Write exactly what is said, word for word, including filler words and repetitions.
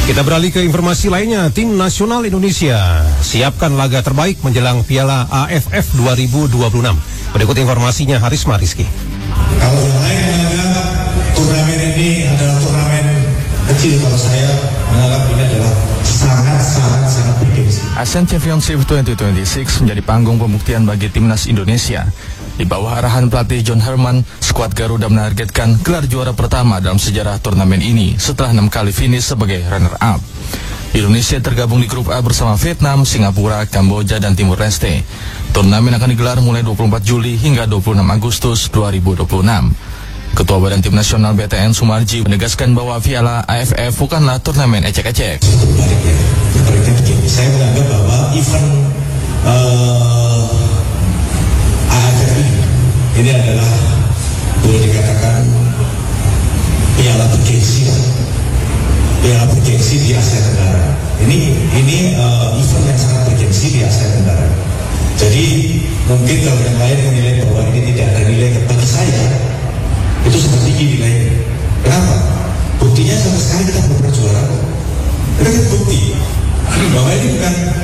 Kita beralih ke informasi lainnya. Tim nasional Indonesia siapkan laga terbaik menjelang Piala A F F dua ribu dua puluh enam. Berikut informasinya Harisma Rizky. Kalau yang lain menganggap turnamen ini adalah turnamen kecil, kalau saya menganggap ini adalah sangat-sangat-sangat bergengsi. Asian Championship dua ribu dua puluh enam menjadi panggung pembuktian bagi timnas Indonesia. Di bawah arahan pelatih John Herman, skuad Garuda menargetkan gelar juara pertama dalam sejarah turnamen ini setelah enam kali finish sebagai runner-up. Indonesia tergabung di grup A bersama Vietnam, Singapura, Kamboja, dan Timur Leste. Turnamen akan digelar mulai dua puluh empat Juli hingga dua puluh enam Agustus dua ribu dua puluh enam. Ketua Badan Tim Nasional B T N Sumarji menegaskan bahwa Piala A F F bukanlah turnamen ecek-ecek. Sebaliknya, sebaliknya begini, saya menganggap bahwa event uh, A F F ini, ini adalah boleh dikatakan piala bergengsi, piala bergengsi di Asia Tenggara. Ini ini uh, event yang sangat bergengsi di Asia Tenggara. Jadi mungkin kalau yang lain menilai bahwa ini tidak ada nilai, bagi saya itu seperti nilainya. Kenapa? Buktinya sama sekali kita belum berjuara. Itu kan bukti bahwa ini bukan